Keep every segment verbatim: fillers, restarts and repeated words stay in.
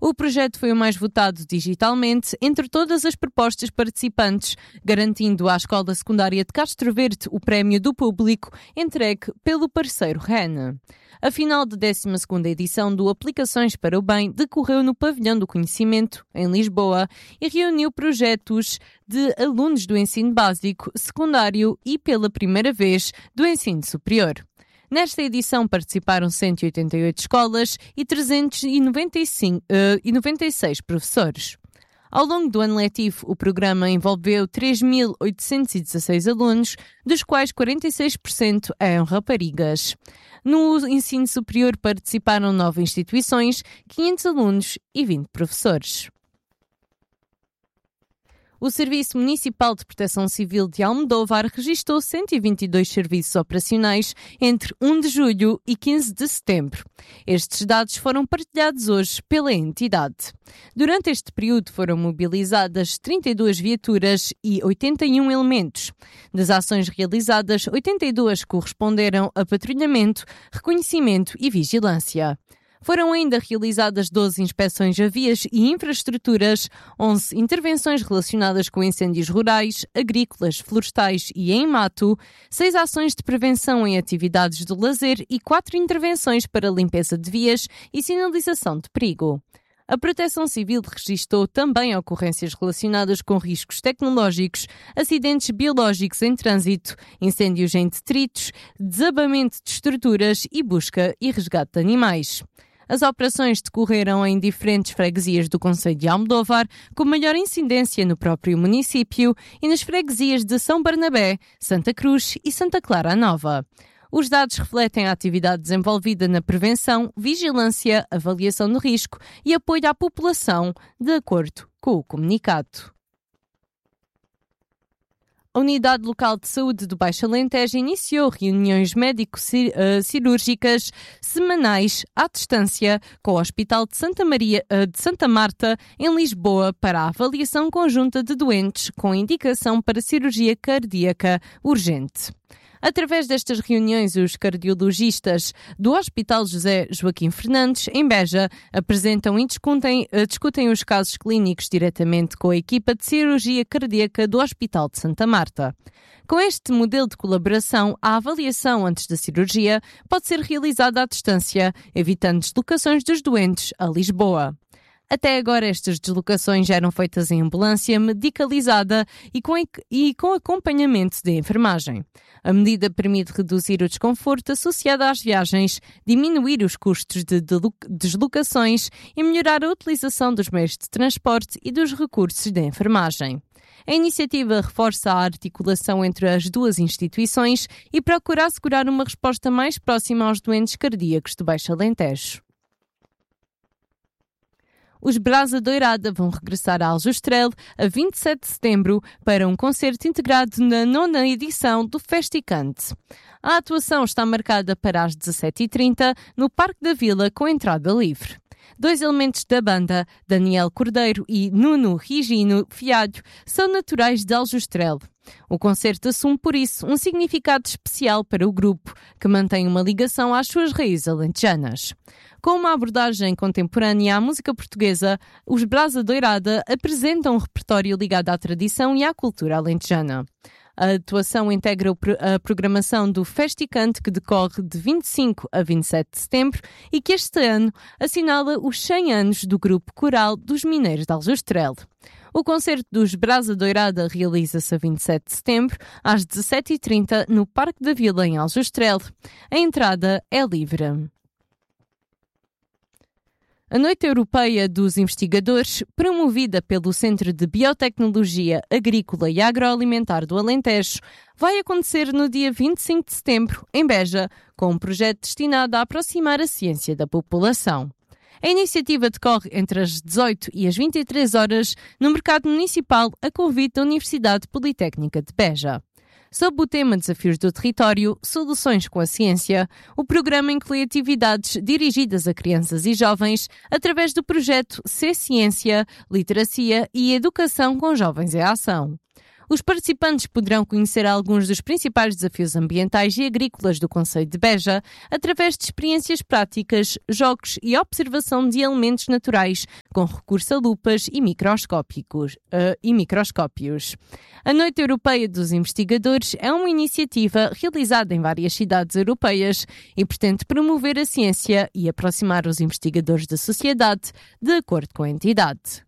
O projeto foi o mais votado digitalmente entre todas as propostas participantes, garantindo à Escola Secundária de Castro Verde o prémio do público entregue pelo parceiro R E N. A final da décima segunda edição do Aplicações para o Bem decorreu no Pavilhão do Conhecimento, em Lisboa, e reuniu projetos de alunos do ensino básico, secundário e, pela primeira vez, do ensino superior. Nesta edição participaram cento e oitenta e oito escolas e trezentos e noventa e cinco, uh, e noventa e seis professores. Ao longo do ano letivo, o programa envolveu três mil oitocentos e dezasseis alunos, dos quais quarenta e seis por cento eram raparigas. No ensino superior participaram nove instituições, quinhentos alunos e vinte professores. O Serviço Municipal de Proteção Civil de Almodóvar registou cento e vinte e dois serviços operacionais entre primeiro de julho e quinze de setembro. Estes dados foram partilhados hoje pela entidade. Durante este período foram mobilizadas trinta e duas viaturas e oitenta e um elementos. Das ações realizadas, oitenta e duas corresponderam a patrulhamento, reconhecimento e vigilância. Foram ainda realizadas doze inspeções a vias e infraestruturas, onze intervenções relacionadas com incêndios rurais, agrícolas, florestais e em mato, seis ações de prevenção em atividades de lazer e quatro intervenções para limpeza de vias e sinalização de perigo. A Proteção Civil registou também ocorrências relacionadas com riscos tecnológicos, acidentes biológicos em trânsito, incêndios em detritos, desabamento de estruturas e busca e resgate de animais. As operações decorreram em diferentes freguesias do concelho de Almodóvar, com maior incidência no próprio município e nas freguesias de São Barnabé, Santa Cruz e Santa Clara Nova. Os dados refletem a atividade desenvolvida na prevenção, vigilância, avaliação de risco e apoio à população, de acordo com o comunicado. A Unidade Local de Saúde do Baixo Alentejo iniciou reuniões médico-cirúrgicas semanais à distância com o Hospital de Santa, Maria, de Santa Marta, em Lisboa, para a avaliação conjunta de doentes com indicação para cirurgia cardíaca urgente. Através destas reuniões, os cardiologistas do Hospital José Joaquim Fernandes, em Beja, apresentam e discutem, discutem os casos clínicos diretamente com a equipa de cirurgia cardíaca do Hospital de Santa Marta. Com este modelo de colaboração, a avaliação antes da cirurgia pode ser realizada à distância, evitando deslocações dos doentes a Lisboa. Até agora, estas deslocações eram feitas em ambulância medicalizada e com, e com acompanhamento de enfermagem. A medida permite reduzir o desconforto associado às viagens, diminuir os custos de deslocações e melhorar a utilização dos meios de transporte e dos recursos de enfermagem. A iniciativa reforça a articulação entre as duas instituições e procura assegurar uma resposta mais próxima aos doentes cardíacos do Baixo Alentejo. Os Brasa Doirada vão regressar a Aljustrel a vinte e sete de setembro para um concerto integrado na nona edição do Festicante. A atuação está marcada para as dezassete e trinta no Parque da Vila com entrada livre. Dois elementos da banda, Daniel Cordeiro e Nuno Rigino Fialho, são naturais de Aljustrel. O concerto assume, por isso, um significado especial para o grupo, que mantém uma ligação às suas raízes alentejanas. Com uma abordagem contemporânea à música portuguesa, os Brasa Doirada apresentam um repertório ligado à tradição e à cultura alentejana. A atuação integra a programação do Festicante, que decorre de vinte e cinco a vinte e sete de setembro e que este ano assinala os cem anos do grupo coral dos Mineiros de Aljustrel. O concerto dos Brasa Doirada realiza-se a vinte e sete de setembro, às dezassete e trinta, no Parque da Vila, em Aljustrel. A entrada é livre. A Noite Europeia dos Investigadores, promovida pelo Centro de Biotecnologia Agrícola e Agroalimentar do Alentejo, vai acontecer no dia vinte e cinco de setembro, em Beja, com um projeto destinado a aproximar a ciência da população. A iniciativa decorre entre as dezoito e as vinte e três horas no Mercado Municipal, a convite da Universidade Politécnica de Beja. Sob o tema Desafios do Território, Soluções com a Ciência, o programa inclui atividades dirigidas a crianças e jovens através do projeto C Ciência, Literacia e Educação com Jovens em Ação. Os participantes poderão conhecer alguns dos principais desafios ambientais e agrícolas do concelho de Beja através de experiências práticas, jogos e observação de elementos naturais com recurso a lupas e, microscópicos, uh, e microscópios. A Noite Europeia dos Investigadores é uma iniciativa realizada em várias cidades europeias e pretende promover a ciência e aproximar os investigadores da sociedade, de acordo com a entidade.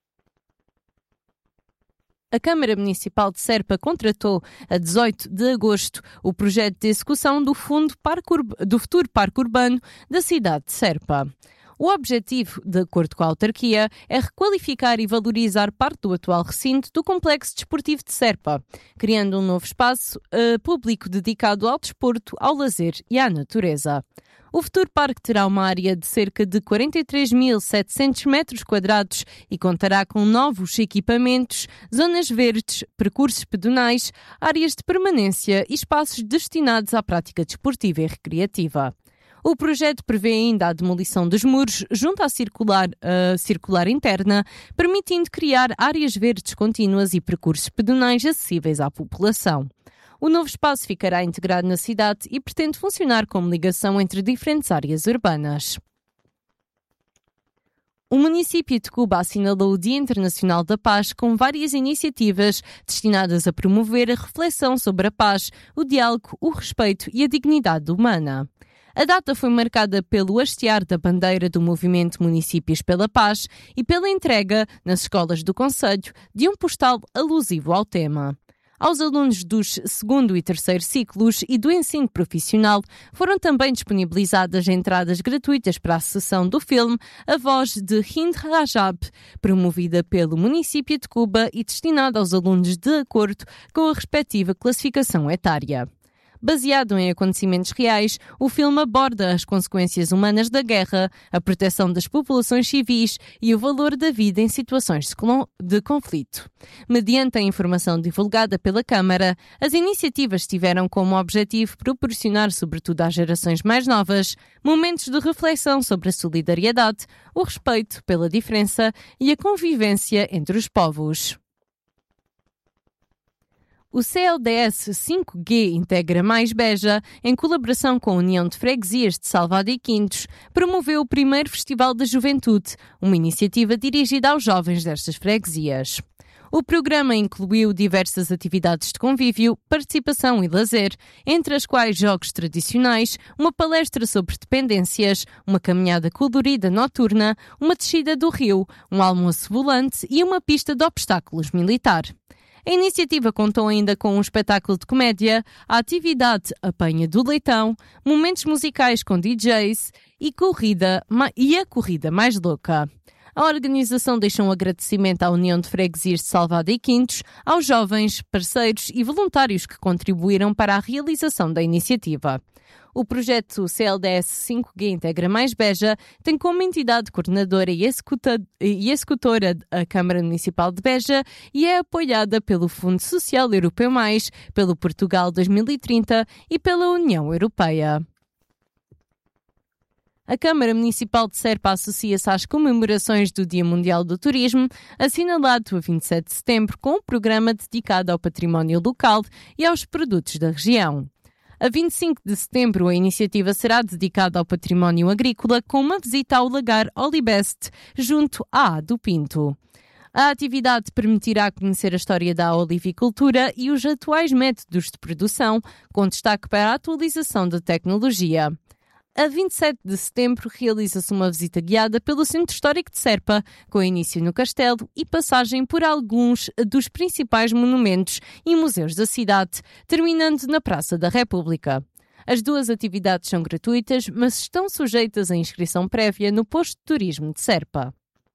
A Câmara Municipal de Serpa contratou, a dezoito de agosto, o projeto de execução do, fundo Parque Ur- do futuro Parque Urbano da cidade de Serpa. O objetivo, de acordo com a autarquia, é requalificar e valorizar parte do atual recinto do Complexo Desportivo de Serpa, criando um novo espaço uh, público dedicado ao desporto, ao lazer e à natureza. O futuro parque terá uma área de cerca de quarenta e três mil setecentos metros quadrados e contará com novos equipamentos, zonas verdes, percursos pedonais, áreas de permanência e espaços destinados à prática desportiva e recreativa. O projeto prevê ainda a demolição dos muros junto à circular, uh, circular interna, permitindo criar áreas verdes contínuas e percursos pedonais acessíveis à população. O novo espaço ficará integrado na cidade e pretende funcionar como ligação entre diferentes áreas urbanas. O município de Cuba assinalou o Dia Internacional da Paz com várias iniciativas destinadas a promover a reflexão sobre a paz, o diálogo, o respeito e a dignidade humana. A data foi marcada pelo hastear da bandeira do movimento Municípios pela Paz e pela entrega, nas escolas do concelho, de um postal alusivo ao tema. Aos alunos dos segundo e terceiro ciclos e do ensino profissional foram também disponibilizadas entradas gratuitas para a sessão do filme A Voz de Hind Rajab, promovida pelo município de Cuba e destinada aos alunos de acordo com a respectiva classificação etária. Baseado em acontecimentos reais, o filme aborda as consequências humanas da guerra, a proteção das populações civis e o valor da vida em situações de conflito. Mediante a informação divulgada pela Câmara, as iniciativas tiveram como objetivo proporcionar, sobretudo às gerações mais novas, momentos de reflexão sobre a solidariedade, o respeito pela diferença e a convivência entre os povos. O C L D S cinco G Integra Mais Beja, em colaboração com a União de Freguesias de Salvado e Quintos, promoveu o primeiro Festival da Juventude, uma iniciativa dirigida aos jovens destas freguesias. O programa incluiu diversas atividades de convívio, participação e lazer, entre as quais jogos tradicionais, uma palestra sobre dependências, uma caminhada colorida noturna, uma descida do rio, um almoço volante e uma pista de obstáculos militar. A iniciativa contou ainda com um espetáculo de comédia, a atividade Apanha do Leitão, momentos musicais com D Js e, corrida, e a corrida mais louca. A organização deixou um agradecimento à União de Freguesias de Salvado e Quintos, aos jovens, parceiros e voluntários que contribuíram para a realização da iniciativa. O projeto C L D S cinco G Integra Mais Beja tem como entidade coordenadora e, executa, e executora a Câmara Municipal de Beja e é apoiada pelo Fundo Social Europeu Mais, pelo Portugal dois mil e trinta e pela União Europeia. A Câmara Municipal de Serpa associa-se às comemorações do Dia Mundial do Turismo, assinalado a vinte e sete de setembro, com um programa dedicado ao património local e aos produtos da região. A vinte e cinco de setembro, a iniciativa será dedicada ao património agrícola com uma visita ao lagar Olibeste, junto à A do Pinto. A atividade permitirá conhecer a história da olivicultura e os atuais métodos de produção, com destaque para a atualização da tecnologia. A vinte e sete de setembro realiza-se uma visita guiada pelo Centro Histórico de Serpa, com início no Castelo e passagem por alguns dos principais monumentos e museus da cidade, terminando na Praça da República. As duas atividades são gratuitas, mas estão sujeitas à inscrição prévia no posto de turismo de Serpa.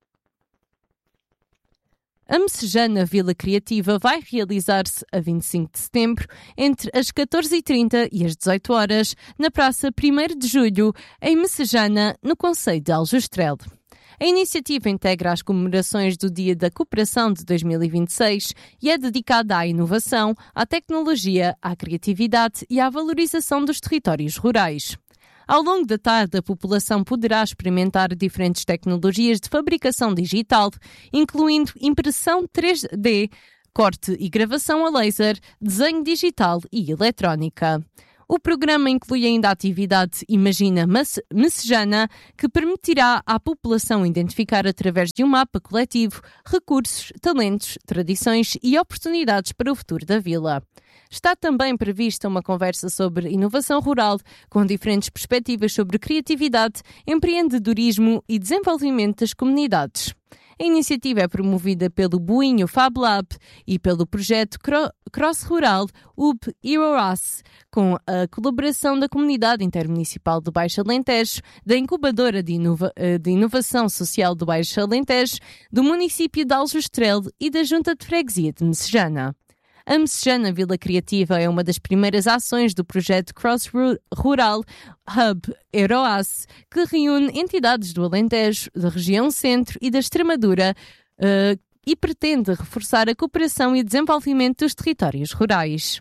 A Messejana Vila Criativa vai realizar-se a vinte e cinco de setembro, entre as catorze e trinta e as dezoito horas, na Praça primeiro de Julho, em Messejana, no concelho de Aljustrel. A iniciativa integra as comemorações do Dia da Cooperação de dois mil e vinte e seis e é dedicada à inovação, à tecnologia, à criatividade e à valorização dos territórios rurais. Ao longo da tarde, a população poderá experimentar diferentes tecnologias de fabricação digital, incluindo impressão três D, corte e gravação a laser, desenho digital e eletrónica. O programa inclui ainda a atividade Imagina Messejana, que permitirá à população identificar através de um mapa coletivo recursos, talentos, tradições e oportunidades para o futuro da vila. Está também prevista uma conversa sobre inovação rural, com diferentes perspectivas sobre criatividade, empreendedorismo e desenvolvimento das comunidades. A iniciativa é promovida pelo Boinho Fab Lab e pelo projeto Cross Rural U B Euroas, com a colaboração da Comunidade Intermunicipal do Baixo Alentejo, da Incubadora de, Inova- de Inovação Social do Baixo Alentejo, do município de Aljustrel e da Junta de Freguesia de Messejana. A Messejana Vila Criativa é uma das primeiras ações do projeto Cross Rural Hub Euroas, que reúne entidades do Alentejo, da região centro e da Extremadura uh, e pretende reforçar a cooperação e desenvolvimento dos territórios rurais.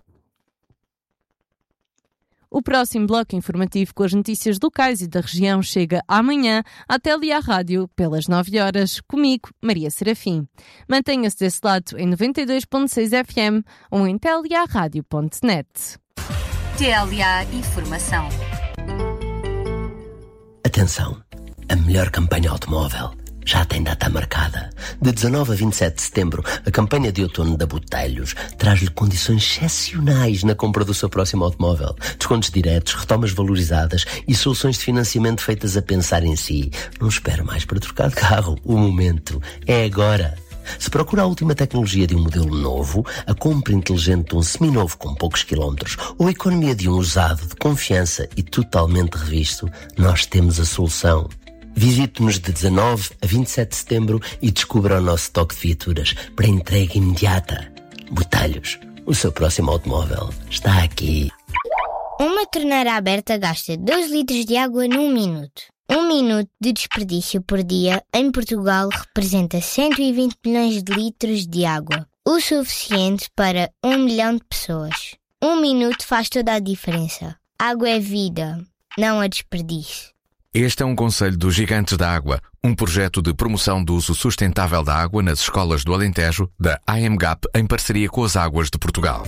O próximo bloco informativo com as notícias locais e da região chega amanhã à Tele e à Rádio, pelas nove horas, comigo, Maria Serafim. Mantenha-se desse lado em noventa e dois ponto seis F M ou em telearadio ponto net. T L A Informação. Atenção! A melhor campanha automóvel já tem data marcada. De dezanove a vinte e sete de setembro, a campanha de outono da Botelhos traz-lhe condições excepcionais na compra do seu próximo automóvel. Descontos diretos, retomas valorizadas e soluções de financiamento feitas a pensar em si. Não espere mais para trocar de carro. O momento é agora. Se procura a última tecnologia de um modelo novo, a compra inteligente de um seminovo com poucos quilómetros ou a economia de um usado de confiança e totalmente revisto, nós temos a solução. Visite-nos de dezanove a vinte e sete de setembro e descubra o nosso estoque de viaturas para entrega imediata. Botelhos, o seu próximo automóvel está aqui. Uma torneira aberta gasta dois litros de água num minuto. Um minuto de desperdício por dia em Portugal representa cento e vinte milhões de litros de água, o suficiente para um milhão de pessoas. Um minuto faz toda a diferença. Água é vida, não a desperdício. Este é um conselho dos Gigantes da Água, um projeto de promoção do uso sustentável da água nas escolas do Alentejo, da A M G A P, em parceria com as Águas de Portugal.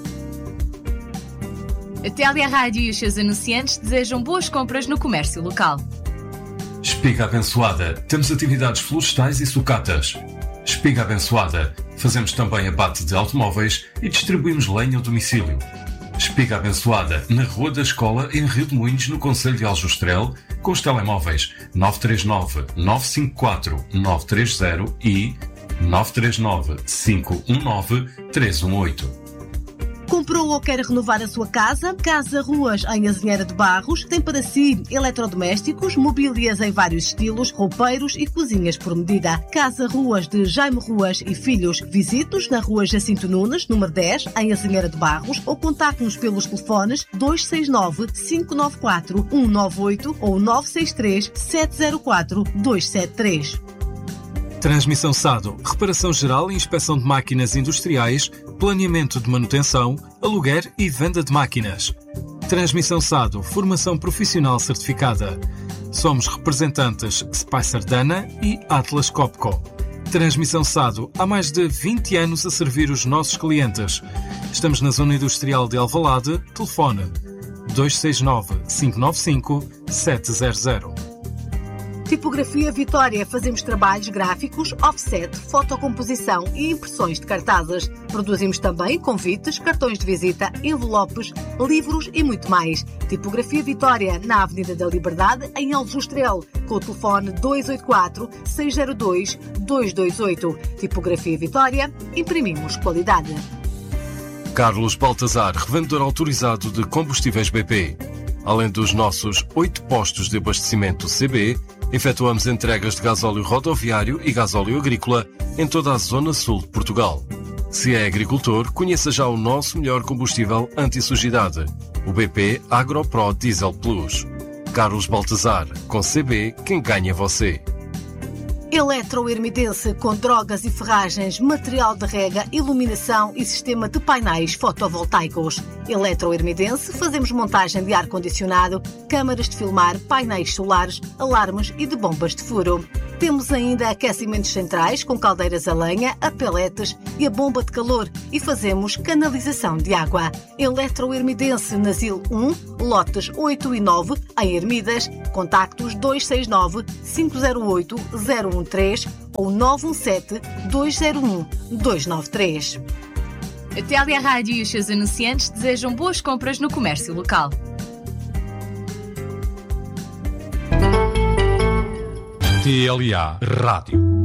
A Tele e a Rádio e os seus anunciantes desejam boas compras no comércio local. Espiga Abençoada. Temos atividades florestais e sucatas. Espiga Abençoada. Fazemos também abate de automóveis e distribuímos lenha ao domicílio. Espiga Abençoada, na Rua da Escola, em Rio de Moinhos, no concelho de Aljustrel, com os telemóveis nove três nove, nove cinco quatro, nove três zero e nove três nove, cinco um nove, três um oito. Comprou ou quer renovar a sua casa? Casa Ruas, em Azinheira de Barros, tem para si eletrodomésticos, mobílias em vários estilos, roupeiros e cozinhas por medida. Casa Ruas de Jaime Ruas e Filhos. Visite-nos na Rua Jacinto Nunes, número dez, em Azinheira de Barros, ou contacte-nos pelos telefones dois seis nove, cinco nove quatro, um nove oito ou nove seis três, sete zero quatro, dois sete três. Transmissão S A D O, reparação geral e inspeção de máquinas industriais, planeamento de manutenção, aluguer e venda de máquinas. Transmissão S A D O, formação profissional certificada. Somos representantes Spicer Dana e Atlas Copco. Transmissão S A D O, há mais de vinte anos a servir os nossos clientes. Estamos na zona industrial de Alvalade, telefone dois seis nove, cinco nove cinco, sete zero zero. Tipografia Vitória. Fazemos trabalhos gráficos, offset, fotocomposição e impressões de cartazes. Produzimos também convites, cartões de visita, envelopes, livros e muito mais. Tipografia Vitória, na Avenida da Liberdade, em Aljustrel, com o telefone dois oito quatro, seis zero dois, dois dois oito. Tipografia Vitória, imprimimos qualidade. Carlos Baltazar, revendedor autorizado de combustíveis B P. Além dos nossos oito postos de abastecimento C B, efetuamos entregas de gasóleo rodoviário e gasóleo agrícola em toda a zona sul de Portugal. Se é agricultor, conheça já o nosso melhor combustível anti-sujidade, o B P AgroPro Diesel Plus. Carlos Baltazar, com C B, quem ganha é você. Eletroermidense, com drogas e ferragens, material de rega, iluminação e sistema de painéis fotovoltaicos. Eletroermidense, fazemos montagem de ar-condicionado, câmaras de filmar, painéis solares, alarmes e de bombas de furo. Temos ainda aquecimentos centrais com caldeiras a lenha, a peletes e a bomba de calor e fazemos canalização de água. Eletroermidense Nasil um, lotes oito e nove, em Ermidas, contactos dois seis nove, cinco zero oito, zero um três ou nove um sete, dois zero um, dois nove três. A Télia Rádio e os seus anunciantes desejam boas compras no comércio local. T L A Rádio.